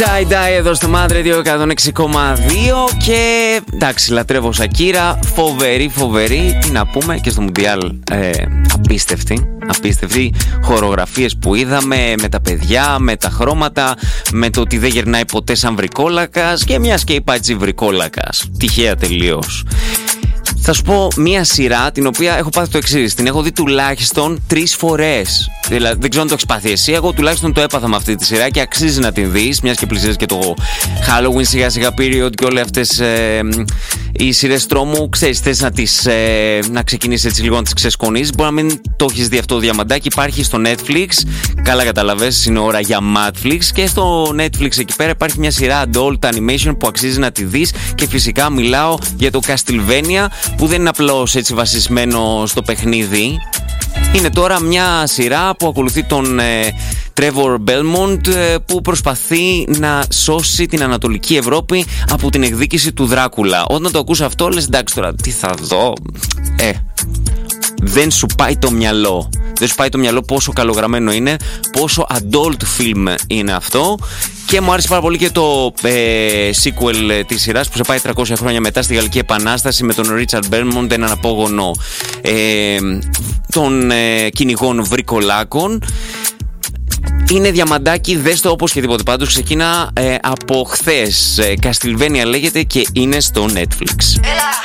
Die εδώ στο Mad Radio 106,2 και εντάξει, λατρεύω Σακύρα, φοβερή, τι να πούμε, και στο Μουντιάλ απίστευτη χορογραφίες που είδαμε με τα παιδιά, με τα χρώματα, με το ότι δεν γερνάει ποτέ σαν βρικόλακας και μιας και είπα έτσι βρικόλακας, τυχαία τελείως. Θα σου πω μια σειρά την οποία έχω πάθει το εξής. Την έχω δει τουλάχιστον 3 φορές. Δηλαδή, δεν ξέρω αν το έχεις πάθει εσύ. Εγώ τουλάχιστον το έπαθα με αυτή τη σειρά και αξίζει να την δεις. Μιας και πλησιάζει και το Halloween σιγά period και όλες αυτές οι σειρές τρόμου. Ξέρεις, θες να ξεκινήσεις έτσι λίγο να τις ξεσκονίσεις. Μπορεί να μην το έχεις δει αυτό το διαμαντάκι. Υπάρχει στο Netflix. Καλά καταλαβαίνεις, είναι ώρα για Madflix. Και στο Netflix εκεί πέρα υπάρχει μια σειρά adult animation που αξίζει να τη δεις. Και φυσικά μιλάω για το Castlevania, που δεν είναι απλώς έτσι βασισμένο στο παιχνίδι. Είναι τώρα μια σειρά που ακολουθεί τον Trevor Belmont, που προσπαθεί να σώσει την Ανατολική Ευρώπη από την εκδίκηση του Δράκουλα. Όταν το ακούς αυτό λες εντάξει τώρα τι θα δω. Δεν σου πάει το μυαλό. Δεν σου πάει το μυαλό πόσο καλογραμμένο είναι, πόσο adult film είναι αυτό. Και μου άρεσε πάρα πολύ και το sequel της σειράς που σε πάει 300 χρόνια μετά στη Γαλλική Επανάσταση με τον Richard Belmont, έναν απόγονο των κυνηγών βρικολάκων. Είναι διαμαντάκι, δες το όπως και τίποτε. Πάντως ξεκινά από χθες. Castlevania λέγεται και είναι στο Netflix.